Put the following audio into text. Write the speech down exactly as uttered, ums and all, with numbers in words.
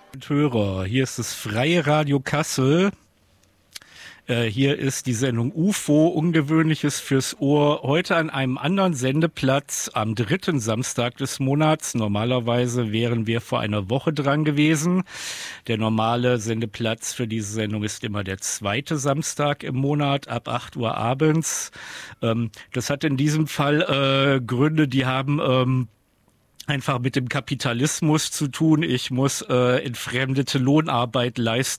Hörer, hier ist das Freie Radio Kassel. Äh, hier ist die Sendung U F O, Ungewöhnliches fürs Ohr, heute an einem anderen Sendeplatz am dritten Samstag des Monats. Normalerweise wären wir vor einer Woche dran gewesen. Der normale Sendeplatz für diese Sendung ist immer der zweite Samstag im Monat ab acht Uhr abends. Ähm, das hat in diesem Fall äh, Gründe, die haben... Ähm, einfach mit dem Kapitalismus zu tun. Ich muss äh, entfremdete Lohnarbeit leisten